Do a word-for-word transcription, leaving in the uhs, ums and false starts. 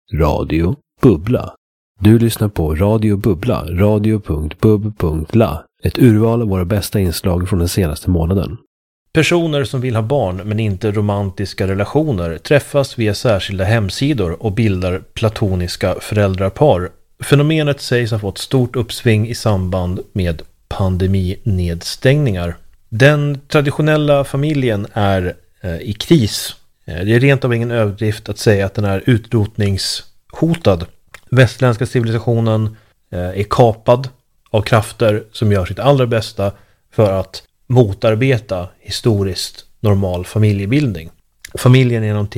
Radio Bubbla. Du lyssnar på Radio Bubbla, radio punkt bub punkt la. Ett urval av våra bästa inslag från den senaste månaden. Personer som vill ha barn men inte romantiska relationer träffas via särskilda hemsidor och bildar platoniska föräldrapar. Fenomenet sägs ha fått stort uppsving i samband med pandeminedstängningar. Den traditionella familjen är eh, i kris. Det är rent av ingen överdrift att säga att den är utrotningshotad. Västerländska civilisationen eh, är kapad av krafter som gör sitt allra bästa för att motarbeta historiskt normal familjebildning. Familjen är någonting